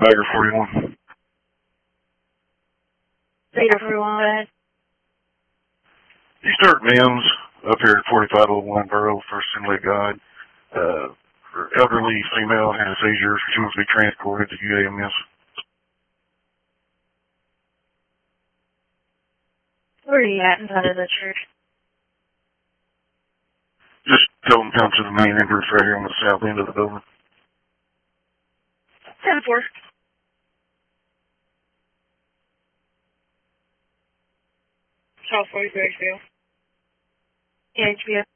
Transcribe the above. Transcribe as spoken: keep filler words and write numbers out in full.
Bagger forty-one. Bagger forty-one, go ahead. You start Mims up here at forty-five oh one Borough for Assembly Guide. Uh, for elderly female has a seizure. She wants to be transported to U A M S. Where are you at inside of the church? Just tell them to come to the main entrance right here on the south end of the building. ten four. South forty-three H B O. Yeah, H B O.